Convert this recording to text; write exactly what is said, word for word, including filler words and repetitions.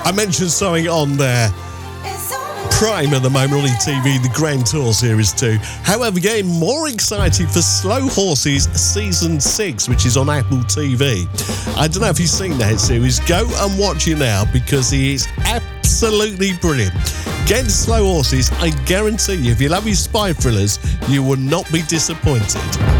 I mentioned something on there. Prime at the moment on E T V, the Grand Tour Series two. However, getting more excited for Slow Horses Season six, which is on Apple T V. I don't know if you've seen that series. Go and watch it now because it is absolutely brilliant. Get Slow Horses. I guarantee you, if you love your spy thrillers, you will not be disappointed.